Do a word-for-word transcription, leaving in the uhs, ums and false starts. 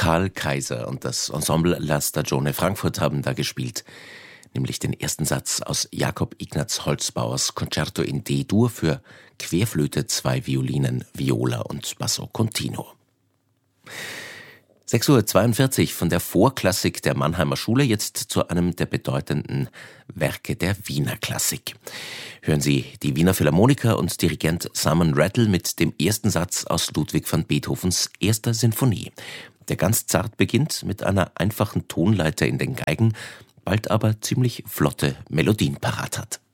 Karl Kaiser und das Ensemble La Stagione Frankfurt haben da gespielt, nämlich den ersten Satz aus Jakob Ignaz Holzbauers Concerto in D-Dur für Querflöte, zwei Violinen, Viola und Basso Continuo. sechs Uhr zweiundvierzig von der Vorklassik der Mannheimer Schule jetzt zu einem der bedeutenden Werke der Wiener Klassik. Hören Sie die Wiener Philharmoniker und Dirigent Simon Rattle mit dem ersten Satz aus Ludwig van Beethovens erster Sinfonie, der ganz zart beginnt mit einer einfachen Tonleiter in den Geigen, bald aber ziemlich flotte Melodien parat hat.